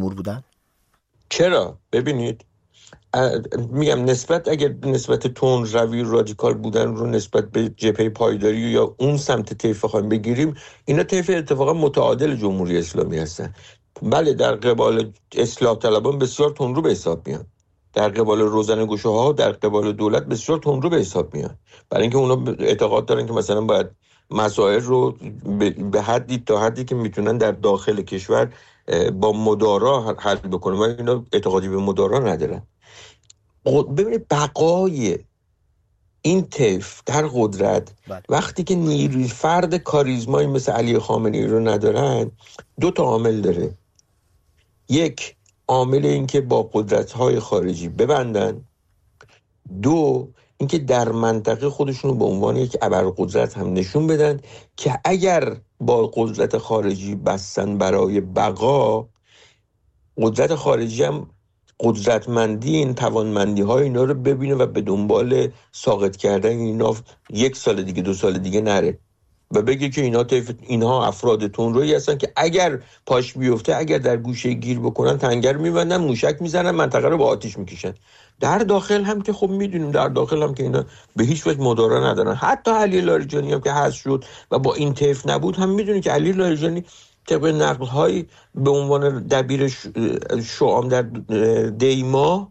امور بودن؟ چرا؟ ببینید میگم اگر نسبت تندروی رادیکال بودن رو نسبت به جبهه پایداری یا اون سمت طیف خواهیم بگیریم، اینا طیف اتفاقا متعادل جمهوری اسلامی هستن. بله، در قبال اصلاح طلبان بسیار تندرو به حساب میان، در قبال روزنه‌گشاها در قبال دولت بسیار تندرو به حساب میان، برای اینکه اونا اعتقاد دارن که مثلا باید مسائل رو به حدی تا حدی که میتونن در داخل کشور با مدارا حل بکنن و اینا اعتقادی به مدارا ندارن. ببینید بقای این طیف در قدرت وقتی که نیروی فرد کاریزمایی مثل علی خامنه‌ای رو ندارن، دو تا عامل داره. یک، عامل این که با قدرت‌های خارجی ببندن. دو، اینکه در منطقه خودشون رو به عنوان یک ابرقدرت هم نشون بدن که اگر با قدرت خارجی بستن برای بقا، قدرت خارجی هم قدرتمندی این توانمندی های اینا رو ببینه و به دنبال ساقط کردن اینا 1 سال دیگه 2 سال دیگه نره و بگه که اینها افراد تندرویی هستن که اگر پاش بیفته، اگر در گوشه گیر بکنن، تنگر میبندن، موشک میزنن، منطقه رو با آتش میکشن. در داخل هم که خب میدونیم در داخل هم که اینا به هیچ وجه مدارا ندارن. حتی علی لاریجانی هم که حذف شد و با این طیف نبود، هم میدونیم که علی لاریجانی طبق نقل‌های به عنوان دبیر شعام در دیما،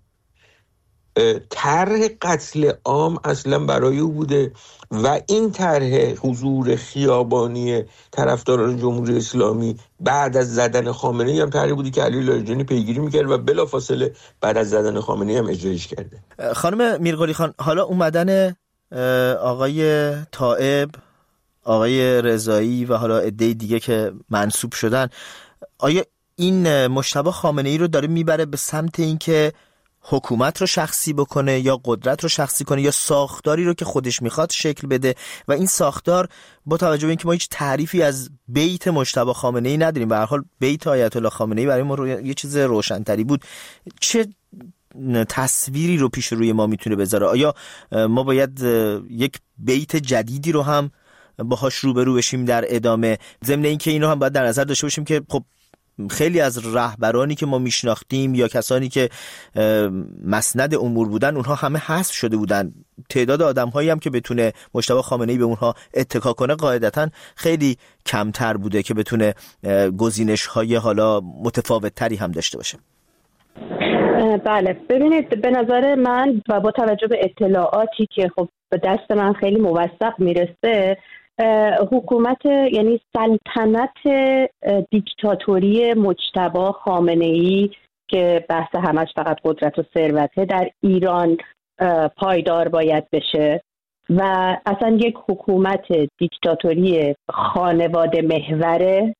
طرح قتل عام اصلا برای او بوده و این طرح حضور خیابانی طرفداران جمهوری اسلامی بعد از زدن خامنه‌ای هم طرحی بودی که علی لاریجانی پیگیری میکرد و بلافاصله بعد از زدن خامنه‌ای هم اجرایش کرده. خانم میرقلی خان، حالا اومدن آقای طائب، آقای رضایی و حالا عده دیگه که منصوب شدن، آیا این مجتبی خامنه‌ای رو داره میبره به سمت اینکه حکومت رو شخصی بکنه یا قدرت رو شخصی کنه یا ساختاری رو که خودش میخواد شکل بده؟ و این ساختار با توجه به اینکه ما هیچ تعریفی از بیت مجتبی خامنه‌ای نداریم، به هر حال بیت آیت الله خامنه‌ای برای ما یه چیز روشن‌تری بود، چه تصویری رو پیش روی ما میتونه بذاره؟ آیا ما باید یک بیت جدیدی رو هم باهاش روبرو بشیم در ادامه؟ ضمن اینکه اینو هم باید در نظر داشته باشیم که خب خیلی از رهبرانی که ما میشناختیم یا کسانی که مسند امور بودن، اونها همه حذف شده بودن. تعداد آدم‌هایی هم که بتونه مجتبی خامنه‌ای به اونها اتکا کنه قاعدتاً خیلی کمتر بوده که بتونه گزینش‌های حالا متفاوت‌تری هم داشته باشه. بله، ببینید به نظر من و با توجه به اطلاعاتی که خب به دست من خیلی موثق میرسه، حکومت یعنی سلطنت دیکتاتوری مجتبی خامنه‌ای که بحث همش فقط قدرت و ثروته در ایران پایدار باید بشه و اصلا یک حکومت دیکتاتوری خانواده محوره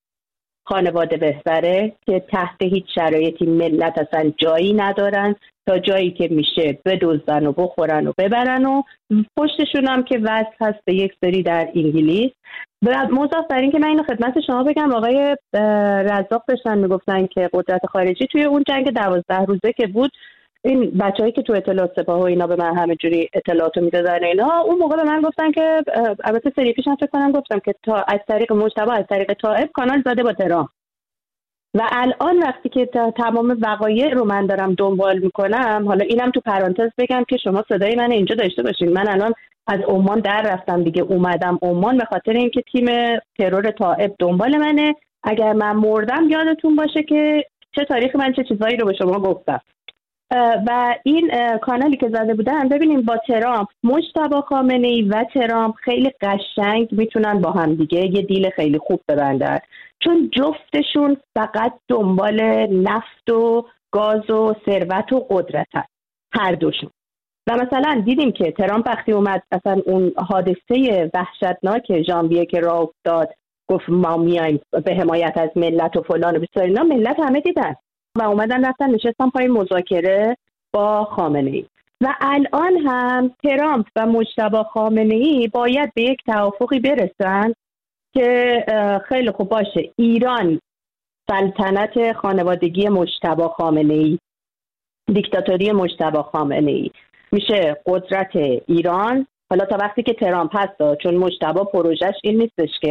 که تحت هیچ شرایطی ملت اصلا جایی ندارن، تا جایی که میشه بدزدن و بخورن و ببرن و پشتشون هم که وصل هست به یک سری در انگلیس. و مضاف بر این که من اینو خدمت شما بگم، آقای رزاق داشتن میگفتن که قدرت خارجی توی اون جنگ 12 روزه که بود، این بچه‌هایی که تو اطلاعات سپاه و اینا به من همه جوری اطلاعاتو میدادن اینا، اون موقع به من گفتن که البته سری پیش فکر کنم گفتم که تا از طریق مجتبی، از طریق طائب کانال زده با تهران. و الان وقتی که تمام وقایع رو من دارم دنبال میکنم، حالا اینم تو پرانتز بگم که شما صدای من اینجا داشته باشین، من الان از عمان در رفتم دیگه، اومدم عمان به خاطر اینکه تیم ترور طائب دنبال منه. اگر من مردم یادتون باشه که چه تاریخ من چه چیزایی رو به شما گفتم. و این کانالی که زده بودن، ببینیم با ترامپ، مجتبی خامنه‌ای و ترامپ خیلی قشنگ میتونن با هم دیگه یه دیل خیلی خوب ببندن، چون جفتشون فقط دنبال نفت و گاز و ثروت و قدرت هست، هر دوشون. و مثلا دیدیم که ترامپ وقتی اومد اصلا اون حادثه وحشتناک ژانویه که راه افتاد، گفت ما میایم به حمایت از ملت و فلان و بیسار اینا، ملت همه دیدن و اومدن رفتن نشستن پای مذاکره با خامنه‌ای. و الان هم ترامپ و مجتبی خامنه‌ای باید به یک توافقی برسن که خیلی خوب باشه، ایران سلطنت خانوادگی مجتبی خامنه‌ای، دیکتاتوری مجتبی خامنه‌ای میشه قدرت ایران. حالا تا وقتی که ترامپ هست، چون مجتبی پروژش این نیستش که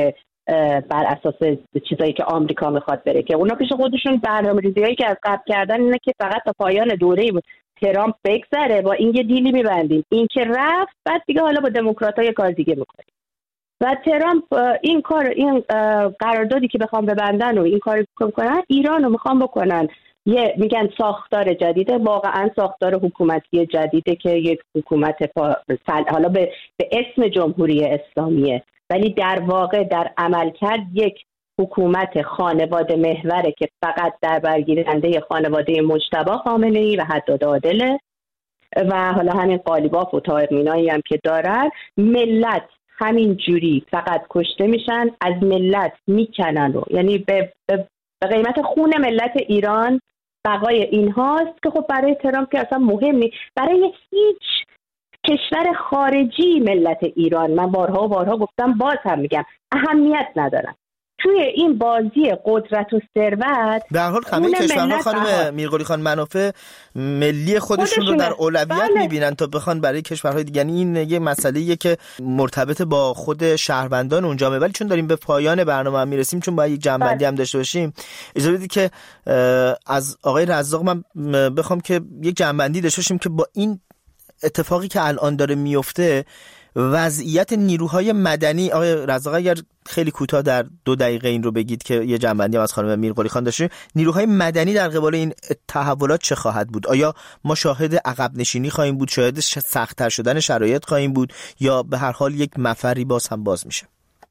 بر اساس چیزایی که آمریکا میخواد بره، که اونا پیش خودشون برنامه‌ریزی‌هایی که از قبل کردن اینه که فقط تا پایان دوره ترامپ بگذره، با این یه دیلی میبندیم، این که رفت بعد دیگه حالا با دموکرات‌ها یه کار دیگه میکنیم. و ترامپ این قراردادی که بخوام ببندن و این کاری میکنن، ایران رو میخوام بکنن میگن ساختار جدیده، واقعا ساختار حکومتی جدیده که یک حکومت حالا به اسم جمهوری اسلامیه، ولی در واقع در عملکرد یک حکومت خانواده محوره که فقط در برگیرنده خانواده مجتبی خامنه‌ای و حداد عادله و حالا همین قالیباف و طاهر مینایی هم که دارن. ملت همین جوری فقط کشته میشن، از ملت میکنن و یعنی به قیمت خون ملت ایران بقای اینهاست که خب برای ترامپ که اصلا مهم نیست. برای هیچ کشور خارجی ملت ایران، من بارها و بارها گفتم، باز هم میگم، اهمیت ندارن. توی این بازی قدرت و ثروت به هر حال همه کشورها خانم میرقلی خان منافع ملی خودشون رو در اولویت میبینن تا بخوان برای کشورهای دیگه. یعنی این یه مسئله‌ایه که مرتبط با خود شهروندان اون جامعه. ولی چون داریم به پایان برنامه هم میرسیم، چون باید یک جنبندی هم داشته باشیم، اجازه بدید که از آقای رزاق من بخوام که یک جنبندی داشته باشیم که با این اتفاقی که الان داره میفته، وضعیت نیروهای مدنی. آقای رزاق اگر خیلی کوتاه در 2 دقیقه این رو بگید که یه جنبندی هم از خانم میرقلی خان داشتیم، نیروهای مدنی در قبال این تحولات چه خواهد بود؟ آیا ما شاهد عقب نشینی خواهیم بود، شاهد سخت‌تر شدن شرایط خواهیم بود، یا به هر حال یک مفری باز میشه؟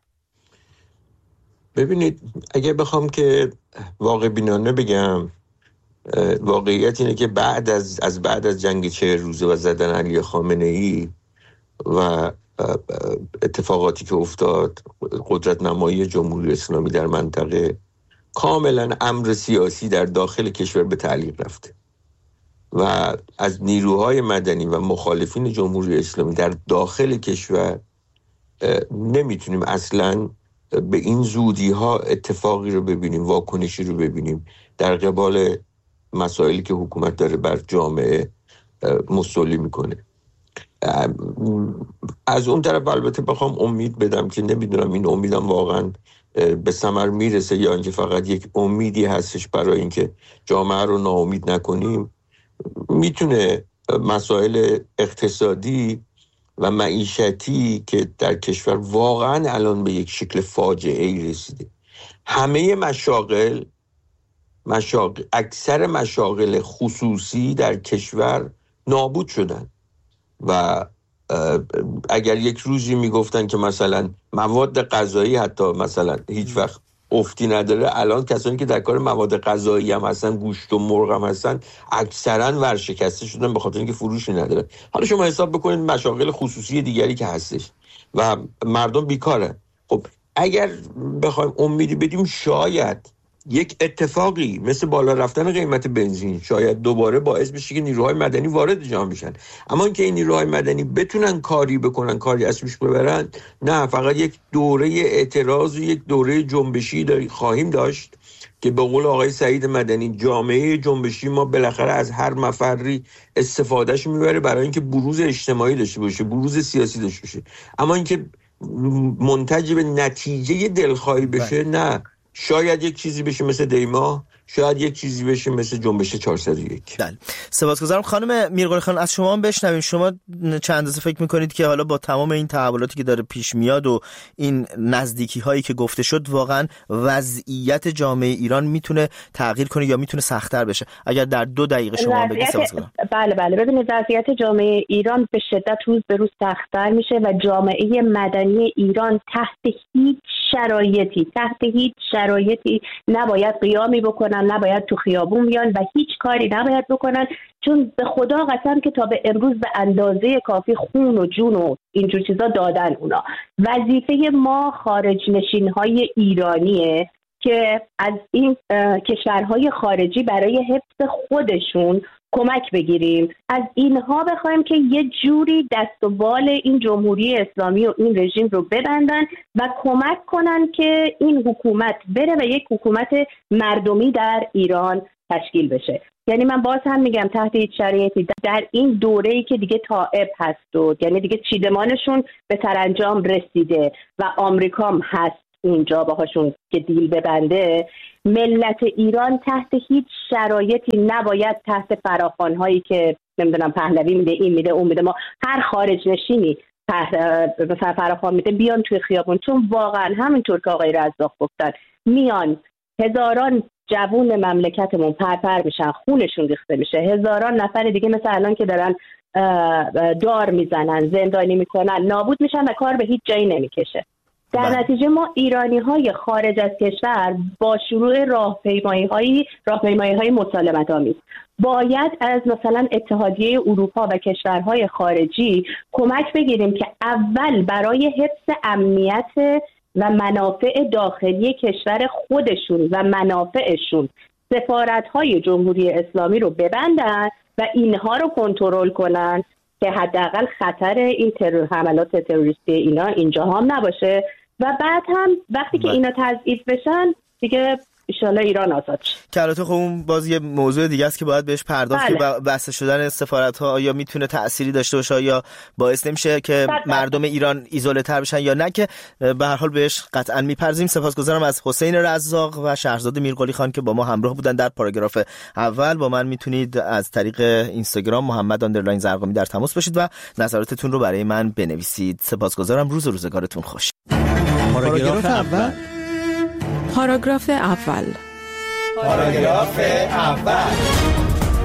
ببینید، اگه بخوام که واقع بینانه بگم، واقعیت اینه که بعد از جنگ 40 روزه و زدن علی خامنه‌ای و اتفاقاتی که افتاد، قدرت نمایی جمهوری اسلامی در منطقه، کاملا امر سیاسی در داخل کشور به تعلیق رفته و از نیروهای مدنی و مخالفین جمهوری اسلامی در داخل کشور نمیتونیم اصلا به این زودی ها اتفاقی رو ببینیم، واکنشی رو ببینیم در قبال مسائلی که حکومت داره بر جامعه مسئولی میکنه. از اون طرف البته بخوام امید بدم که نمیدونم این امیدم واقعا به ثمر میرسه یا اینکه فقط یک امیدی هستش برای اینکه جامعه رو ناامید نکنیم، میتونه مسائل اقتصادی و معیشتی که در کشور واقعا الان به یک شکل فاجعه‌ای رسیده، همه اکثر مشاغل خصوصی در کشور نابود شدن و اگر یک روزی میگفتن که مثلا مواد غذایی حتی مثلا هیچ وقت افتی نداره، الان کسانی که در کار مواد غذایی هم هستن، گوشت و مرغ هم هستن، اکثرا ورشکسته شدن به خاطر اینکه فروشی ندارن. حالا شما حساب بکنید مشاغل خصوصی دیگری که هستش و مردم بیکارن. خب اگر بخوایم امیدی بدیم، شاید یک اتفاقی مثل بالا رفتن قیمت بنزین شاید دوباره باعث بشه که نیروهای مدنی وارد جامعه بشن. اما اینکه این نیروهای مدنی بتونن کاری بکنن، کاری از پیش ببرن، نه، فقط یک دوره اعتراض و یک دوره جنبشی خواهیم داشت که به قول آقای سعید مدنی، جامعه جنبشی ما بالاخره از هر مفری استفادهش میبره برای اینکه بروز اجتماعی داشته باشه، بروز سیاسی داشته باشه. اما اینکه منتج به نتیجه دلخواهی بشه، نه. شاید یک چیزی بشه مثل دیما، شاید یک چیزی بشه مثل جنبش 401. بله، سپاسگزارم. خانم میرقلی خان، از شما هم بشنویم. شما چند اندازه فکر میکنید که حالا با تمام این تحولاتی که داره پیش میاد و این نزدیکی هایی که گفته شد، واقعا وضعیت جامعه ایران میتونه تغییر کنه یا میتونه سخت‌تر بشه؟ اگر در 2 دقیقه شما بگید. بله، ببینید وضعیت جامعه ایران به شدت روز به روز سخت‌تر میشه و جامعه مدنی ایران تحت هیچ شرایطی نباید قیامی بکنن، نباید تو خیابون بیان و هیچ کاری نباید بکنن، چون به خدا قسم که تا به امروز به اندازه کافی خون و جون و اینجور چیزا دادن اونا. وظیفه ما خارج نشین‌های ایرانیه که از این کشورهای خارجی برای حفظ خودشون کمک بگیریم، از اینها بخوایم که یه جوری دست و بال این جمهوری اسلامی و این رژیم رو ببندن و کمک کنن که این حکومت بره و یک حکومت مردمی در ایران تشکیل بشه. یعنی من باز هم میگم تحت هیچ شرایطی در این دوره‌ای که دیگه طائب هست و یعنی دیگه چیدمانشون به سرانجام رسیده و آمریکا هم هست اونجا باهاشون که دیل ببنده، ملت ایران تحت هیچ شرایطی نباید تحت فراخوان‌هایی که نمیدونم پهلوی میده، این میده، اون میده، ما هر خارج نشینی مثلا فراخوان میده بیان توی خیابون. چون واقعا همینطور که آقای رزاق گفتن، میان هزاران جوون مملکتمون پرپر میشن، خونشون ریخته میشه، هزاران نفر دیگه مثل الان که دارن دار میزنن، زندانی میکنن، نابود میشن و کار به هیچ جایی نمیکشه. در نتیجه ما ایرانی‌های خارج از کشور با شروع راهپیمایی‌های مسالمت‌آمیز باید از مثلا اتحادیه اروپا و کشورهای خارجی کمک بگیریم که اول برای حفظ امنیت و منافع داخلی کشور خودشون و منافعشون سفارت‌های جمهوری اسلامی رو ببندن و اینها رو کنترل کنن که حداقل خطر این حملات تروریستی اینا اینجا هم نباشه و بعد هم وقتی که اینا تضعیف بشن دیگه انشالله ایران آزاد شه. که البته خب اون باز یه موضوع دیگه است که باید بهش پرداخت که بسته شدن سفارت‌ها آیا میتونه تأثیری داشته باشه یا باعث نمیشه که مردم ایران ایزوله تر بشن یا نه، که به هر حال بهش قطعا میپرزیم. سپاسگزارم از حسین رزاق و شهرزاد میرقلی خان که با ما همراه بودن در پاراگراف اول. با من میتونید از طریق اینستاگرام محمد_زرقامی در تماس باشید و نظراتتون رو برای من بنویسید. سپاسگزارم. روز و روزگارتون خوش. پاراگراف اول. پاراگراف اول. پاراگراف اول.